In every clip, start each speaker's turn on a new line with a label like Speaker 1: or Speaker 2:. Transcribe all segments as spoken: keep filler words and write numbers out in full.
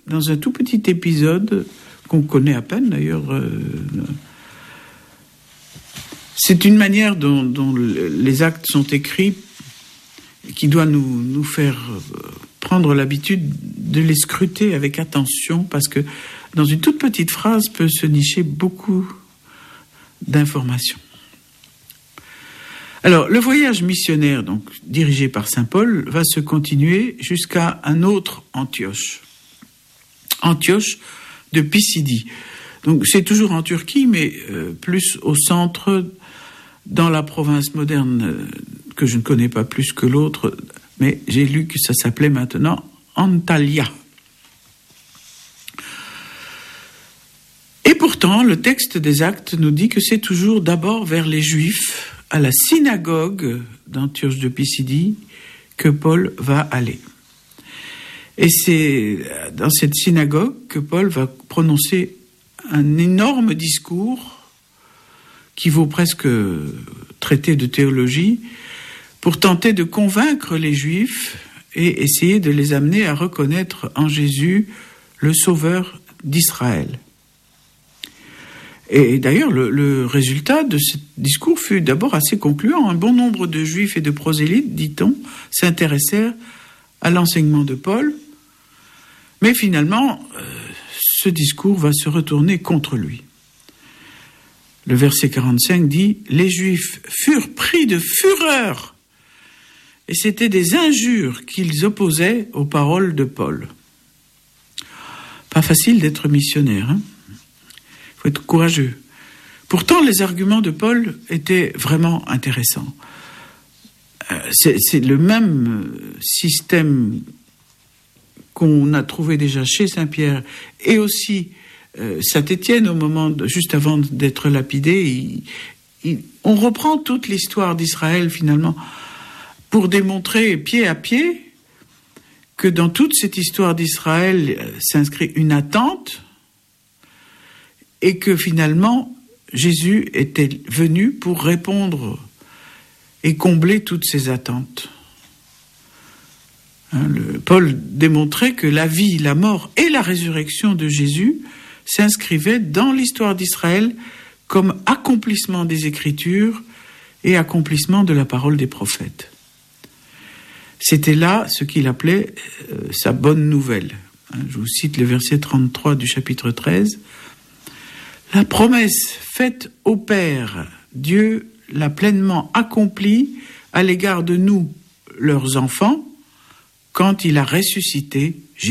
Speaker 1: dans un tout petit épisode qu'on connaît à peine d'ailleurs. Euh, c'est une manière dont, dont les actes sont écrits qui doit nous, nous faire prendre l'habitude de les scruter avec attention, parce que dans une toute petite phrase peut se nicher beaucoup d'informations. Alors, le voyage missionnaire, donc dirigé par saint Paul, va se continuer jusqu'à un autre Antioche. Antioche de Pisidie. Donc, c'est toujours en Turquie, mais euh, plus au centre, dans la province moderne, euh, que je ne connais pas plus que l'autre, mais j'ai lu que ça s'appelait maintenant Antalya. Et pourtant, le texte des Actes nous dit que c'est toujours d'abord vers les Juifs, à la synagogue d'Antioche de Pisidie, que Paul va aller. Et c'est dans cette synagogue que Paul va prononcer un énorme discours qui vaut presque traité de théologie, pour tenter de convaincre les Juifs et essayer de les amener à reconnaître en Jésus le Sauveur d'Israël. Et d'ailleurs, le, le résultat de ce discours fut d'abord assez concluant. Un bon nombre de Juifs et de prosélytes, dit-on, s'intéressèrent à l'enseignement de Paul, mais finalement, euh, ce discours va se retourner contre lui. Le verset quarante-cinq dit « Les Juifs furent pris de fureur » et c'était des injures qu'ils opposaient aux paroles de Paul. Pas facile d'être missionnaire, hein ? Il faut être courageux. Pourtant, les arguments de Paul étaient vraiment intéressants. C'est, c'est le même système qu'on a trouvé déjà chez saint Pierre et aussi euh, saint Étienne au moment de, juste avant d'être lapidé. Il, il, on reprend toute l'histoire d'Israël finalement pour démontrer pied à pied que dans toute cette histoire d'Israël euh, s'inscrit une attente et que finalement Jésus était venu pour répondre et combler toutes ces attentes. Hein, le, Paul démontrait que la vie, la mort et la résurrection de Jésus s'inscrivaient dans l'histoire d'Israël comme accomplissement des Écritures et accomplissement de la parole des prophètes. C'était là ce qu'il appelait euh, sa bonne nouvelle. Hein, je vous cite le verset trente-trois du chapitre treize. « La promesse faite au Père, Dieu l'a pleinement accomplie à l'égard de nous, leurs enfants, quand il a ressuscité Jésus. »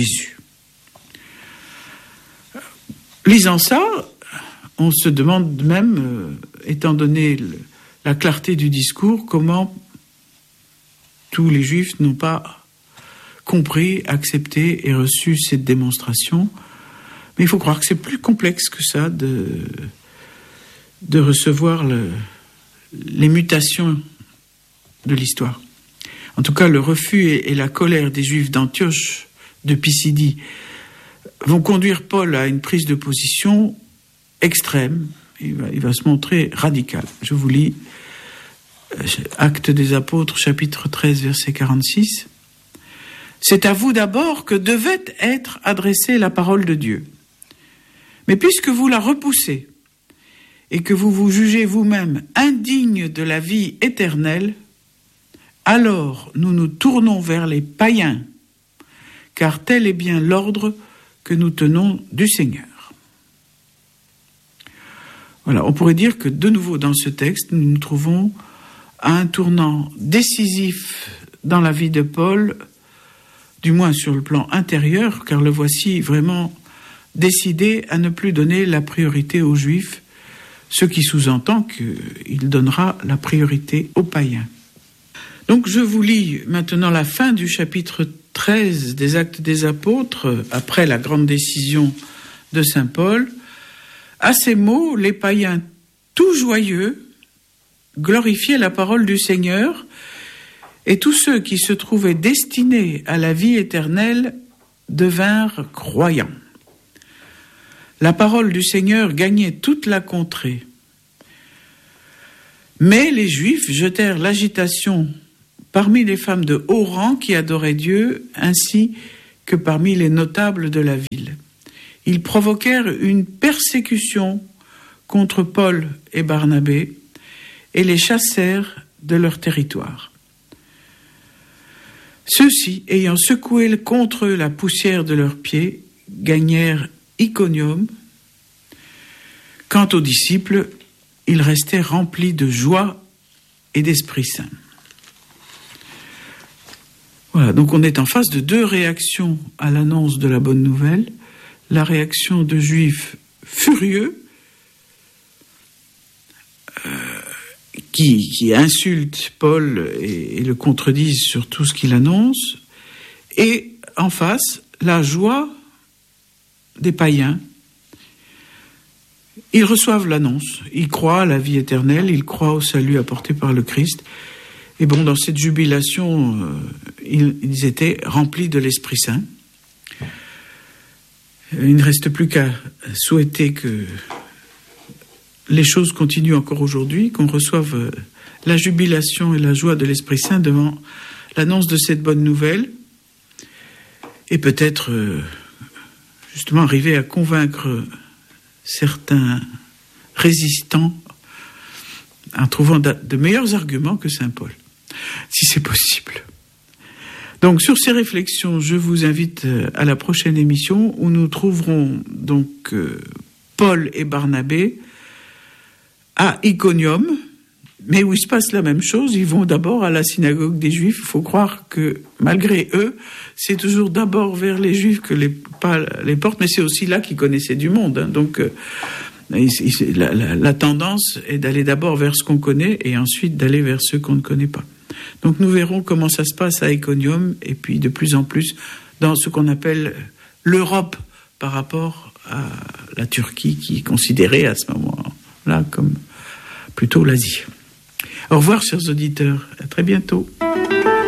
Speaker 1: Lisant ça, on se demande même, euh, étant donné le, la clarté du discours, comment tous les Juifs n'ont pas compris, accepté et reçu cette démonstration. Mais il faut croire que c'est plus complexe que ça de, de recevoir le, les mutations de l'histoire. En tout cas, le refus et, et la colère des Juifs d'Antioche, de Pisidie, vont conduire Paul à une prise de position extrême. Il va, il va se montrer radical. Je vous lis euh, Actes des Apôtres, chapitre treize, verset quarante-six. « C'est à vous d'abord que devait être adressée la parole de Dieu. Mais puisque vous la repoussez et que vous vous jugez vous-même indigne de la vie éternelle, alors nous nous tournons vers les païens, car tel est bien l'ordre que nous tenons du Seigneur. » Voilà, on pourrait dire que de nouveau dans ce texte, nous nous trouvons à un tournant décisif dans la vie de Paul, du moins sur le plan intérieur, car le voici vraiment décidé à ne plus donner la priorité aux Juifs, ce qui sous-entend qu'il donnera la priorité aux païens. Donc je vous lis maintenant la fin du chapitre treize des Actes des Apôtres, après la grande décision de saint Paul. À ces mots, les païens tout joyeux glorifiaient la parole du Seigneur, et tous ceux qui se trouvaient destinés à la vie éternelle devinrent croyants. La parole du Seigneur gagnait toute la contrée. Mais les Juifs jetèrent l'agitation parmi les femmes de haut rang qui adoraient Dieu, ainsi que parmi les notables de la ville. ils provoquèrent une persécution contre Paul et Barnabé et les chassèrent de leur territoire. Ceux-ci, ayant secoué contre eux la poussière de leurs pieds, gagnèrent Iconium. Quant aux disciples, ils restèrent remplis de joie et d'Esprit Saint. Voilà, donc on est en face de deux réactions à l'annonce de la bonne nouvelle. La réaction de Juifs furieux, euh, qui, qui insultent Paul et, et le contredisent sur tout ce qu'il annonce, et en face, la joie des païens. Ils reçoivent l'annonce, ils croient à la vie éternelle, ils croient au salut apporté par le Christ. Et bon, dans cette jubilation, euh, ils, ils étaient remplis de l'Esprit Saint. Il ne reste plus qu'à souhaiter que les choses continuent encore aujourd'hui, qu'on reçoive la jubilation et la joie de l'Esprit Saint devant l'annonce de cette bonne nouvelle, et peut-être euh, justement arriver à convaincre certains résistants en trouvant de meilleurs arguments que saint Paul, si c'est possible. Donc sur ces réflexions, je vous invite à la prochaine émission où nous trouverons donc euh, Paul et Barnabé à Iconium, mais où il se passe la même chose. Ils vont d'abord à la synagogue des Juifs. Il faut croire que malgré eux, c'est toujours d'abord vers les Juifs que les, pas les portes, mais c'est aussi là qu'ils connaissaient du monde. Hein. Donc euh, la, la, la tendance est d'aller d'abord vers ce qu'on connaît et ensuite d'aller vers ceux qu'on ne connaît pas. Donc nous verrons comment ça se passe à Iconium et puis de plus en plus dans ce qu'on appelle l'Europe par rapport à la Turquie qui est considérée à ce moment-là comme plutôt l'Asie. Au revoir chers auditeurs, à très bientôt.